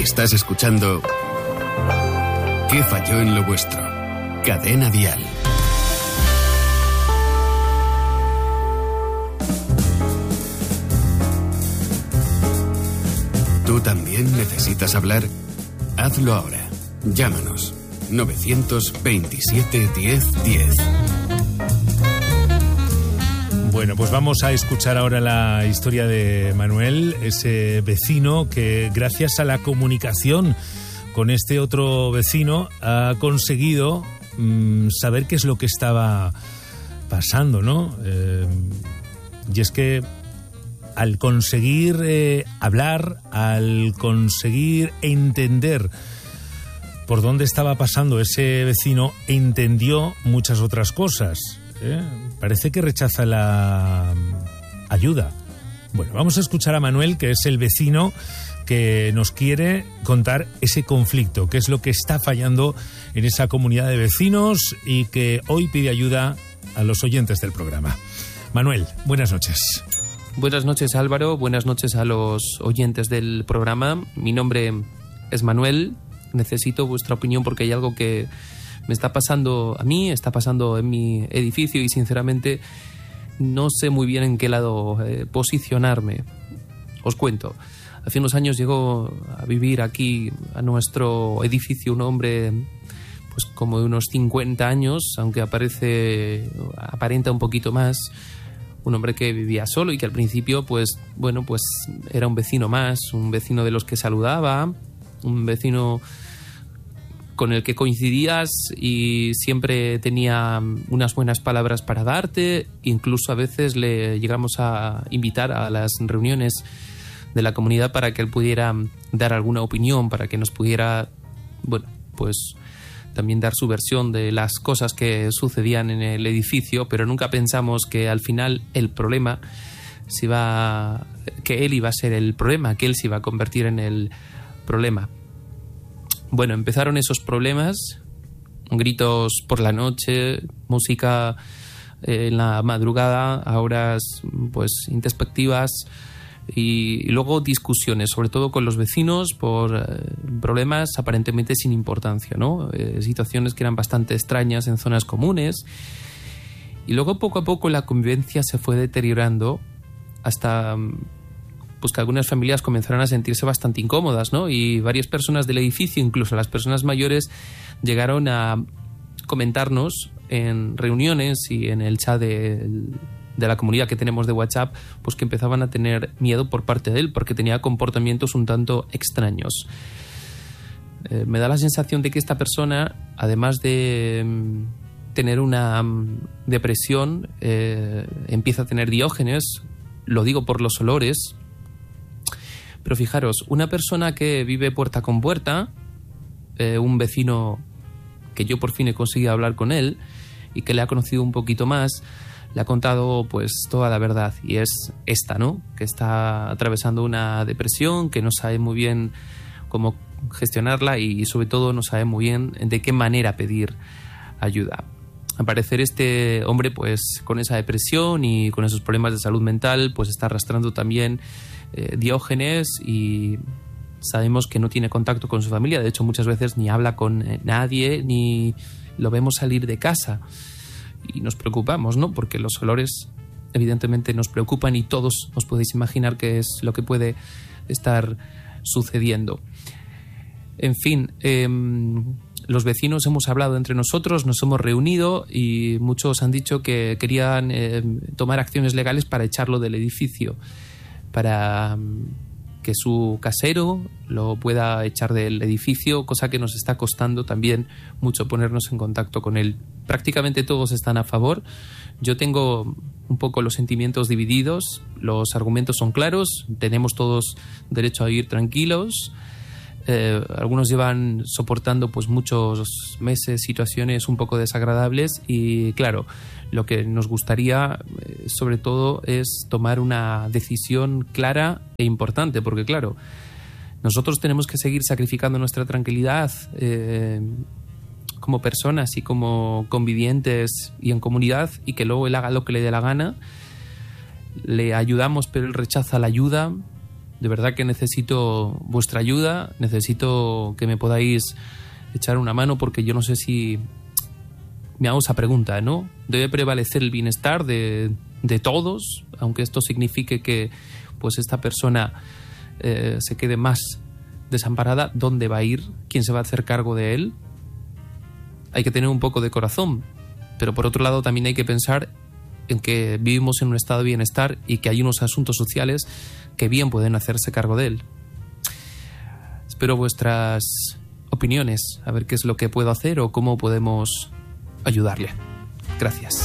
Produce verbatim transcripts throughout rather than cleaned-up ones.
Estás escuchando ¿Qué falló en lo vuestro? Cadena Dial. ¿Tú también necesitas hablar? Hazlo ahora. Llámanos. novecientos veintisiete diez diez. Bueno, pues vamos a escuchar ahora la historia de Manuel, ese vecino que gracias a la comunicación con este otro vecino ha conseguido mmm, saber qué es lo que estaba pasando, ¿no? Eh, y es que al conseguir eh, hablar, al conseguir entender por dónde estaba pasando ese vecino, entendió muchas otras cosas. ¿eh? Parece que rechaza la ayuda. Bueno, vamos a escuchar a Manuel, que es el vecino que nos quiere contar ese conflicto, qué es lo que está fallando en esa comunidad de vecinos y que hoy pide ayuda a los oyentes del programa. Manuel, buenas noches. Buenas noches, Álvaro. Buenas noches a los oyentes del programa. Mi nombre es Manuel. Necesito vuestra opinión porque hay algo que me está pasando a mí, está pasando en mi edificio y sinceramente no sé muy bien en qué lado eh, posicionarme. Os cuento. Hace unos años llegó a vivir aquí a nuestro edificio un hombre pues como de unos cincuenta años, aunque aparece aparenta un poquito más. Un hombre que vivía solo y que al principio, pues, bueno, pues era un vecino más, un vecino de los que saludaba, un vecino con el que coincidías y siempre tenía unas buenas palabras para darte. Incluso a veces le llegamos a invitar a las reuniones de la comunidad para que él pudiera dar alguna opinión, para que nos pudiera, bueno, pues también dar su versión de las cosas que sucedían en el edificio, pero nunca pensamos que al final el problema se iba, que él iba a ser el problema, que él se iba a convertir en el problema. Bueno, empezaron esos problemas, gritos por la noche, música en la madrugada, a horas pues intempestivas, y luego discusiones, sobre todo con los vecinos por eh, problemas aparentemente sin importancia, ¿no? Eh, situaciones que eran bastante extrañas en zonas comunes. Y luego poco a poco la convivencia se fue deteriorando hasta pues, que algunas familias comenzaron a sentirse bastante incómodas, ¿no? Y varias personas del edificio, incluso las personas mayores, llegaron a comentarnos en reuniones y en el chat del de la comunidad que tenemos de WhatsApp, pues que empezaban a tener miedo por parte de él porque tenía comportamientos un tanto extraños. Eh, me da la sensación de que esta persona, además de mm, tener una mm, depresión, eh, empieza a tener diógenes, lo digo por los olores, pero fijaros, una persona que vive puerta con puerta, eh, un vecino que yo por fin he conseguido hablar con él y que le ha conocido un poquito más, le ha contado pues toda la verdad y es esta, ¿no? Que está atravesando una depresión, que no sabe muy bien cómo gestionarla y sobre todo no sabe muy bien de qué manera pedir ayuda. Al parecer este hombre pues con esa depresión y con esos problemas de salud mental pues está arrastrando también eh, diógenes y sabemos que no tiene contacto con su familia, de hecho muchas veces ni habla con eh, nadie ni lo vemos salir de casa. Y nos preocupamos, ¿no? Porque los olores evidentemente nos preocupan y todos os podéis imaginar qué es lo que puede estar sucediendo. En fin, eh, los vecinos hemos hablado entre nosotros, nos hemos reunido y muchos han dicho que querían eh, tomar acciones legales para echarlo del edificio, para que su casero lo pueda echar del edificio, cosa que nos está costando también mucho ponernos en contacto con él. Prácticamente todos están a favor. Yo tengo un poco los sentimientos divididos, los argumentos son claros, tenemos todos derecho a vivir tranquilos. Eh, algunos llevan soportando pues muchos meses situaciones un poco desagradables y claro, lo que nos gustaría eh, sobre todo es tomar una decisión clara e importante, porque claro, nosotros tenemos que seguir sacrificando nuestra tranquilidad eh, como personas y como convivientes y en comunidad y que luego él haga lo que le dé la gana. Le ayudamos pero él rechaza la ayuda. De verdad que necesito vuestra ayuda, necesito que me podáis echar una mano, porque yo no sé si... Me hago esa pregunta, ¿no? ¿Debe prevalecer el bienestar de, de todos, aunque esto signifique que pues esta persona eh, se quede más desamparada? ¿Dónde va a ir? ¿Quién se va a hacer cargo de él? Hay que tener un poco de corazón, pero por otro lado también hay que pensar en que vivimos en un estado de bienestar y que hay unos asuntos sociales que bien pueden hacerse cargo de él. Espero vuestras opiniones, a ver qué es lo que puedo hacer o cómo podemos ayudarle. Gracias.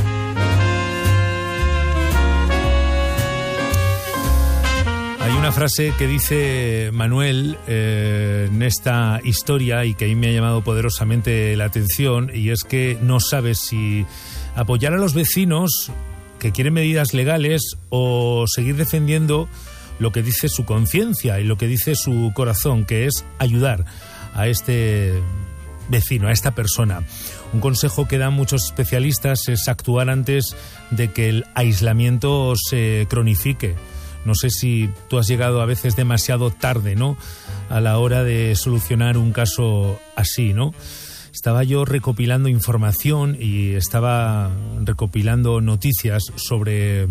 Hay una frase que dice Manuel eh, en esta historia y que a mí me ha llamado poderosamente la atención, y es que no sabes si apoyar a los vecinos que quieren medidas legales o seguir defendiendo lo que dice su conciencia y lo que dice su corazón, que es ayudar a este vecino, a esta persona. Un consejo que dan muchos especialistas es actuar antes de que el aislamiento se cronifique. No sé si tú has llegado a veces demasiado tarde, ¿no?, a la hora de solucionar un caso así, ¿no? Estaba yo recopilando información y estaba recopilando noticias sobre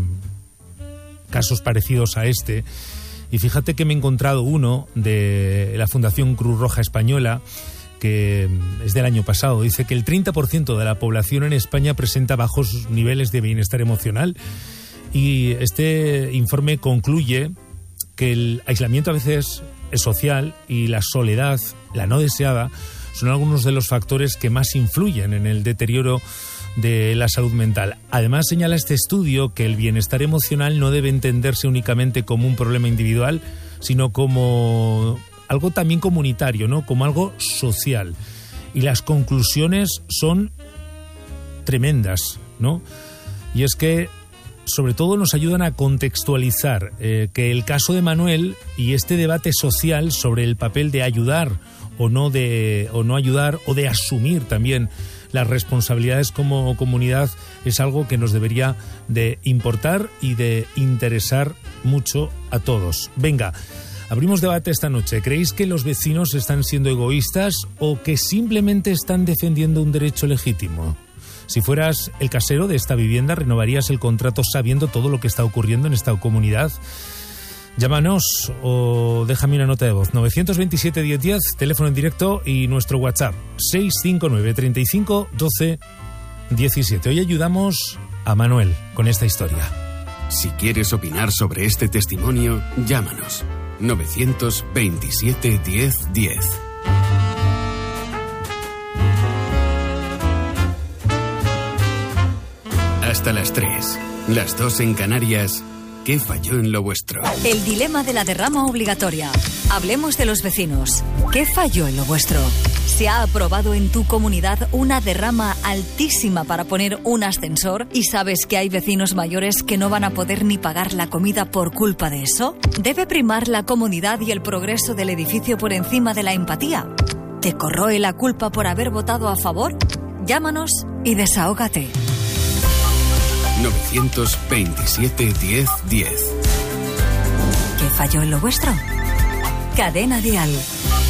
casos parecidos a este, y fíjate que me he encontrado uno de la Fundación Cruz Roja Española, que es del año pasado. Dice que el treinta por ciento de la población en España presenta bajos niveles de bienestar emocional, y este informe concluye que el aislamiento a veces es social y la soledad, la no deseada, son algunos de los factores que más influyen en el deterioro de la salud mental. Además, señala este estudio que el bienestar emocional no debe entenderse únicamente como un problema individual, sino como algo también comunitario, ¿no?, como algo social. Y las conclusiones son tremendas, ¿no? Y es que sobre todo nos ayudan a contextualizar eh, que el caso de Manuel y este debate social sobre el papel de ayudar o no de o no ayudar, o de asumir también las responsabilidades como comunidad, es algo que nos debería de importar y de interesar mucho a todos. Venga, abrimos debate esta noche. ¿Creéis que los vecinos están siendo egoístas o que simplemente están defendiendo un derecho legítimo? Si fueras el casero de esta vivienda, ¿renovarías el contrato sabiendo todo lo que está ocurriendo en esta comunidad? Llámanos o déjame una nota de voz. nueve dos siete, diez diez, teléfono en directo, y nuestro WhatsApp seis cinco nueve, treinta y cinco, doce, diecisiete. Hoy ayudamos a Manuel con esta historia. Si quieres opinar sobre este testimonio, llámanos. nueve dos siete, diez, diez. Hasta las tres, las dos en Canarias. ¿Qué falló en lo vuestro? El dilema de la derrama obligatoria. Hablemos de los vecinos. ¿Qué falló en lo vuestro? ¿Se ha aprobado en tu comunidad una derrama altísima para poner un ascensor y sabes que hay vecinos mayores que no van a poder ni pagar la comida por culpa de eso? ¿Debe primar la comodidad y el progreso del edificio por encima de la empatía? ¿Te corroe la culpa por haber votado a favor? Llámanos y desahógate. nueve dos siete, diez, diez. ¿Qué falló en lo vuestro? Cadena Dial.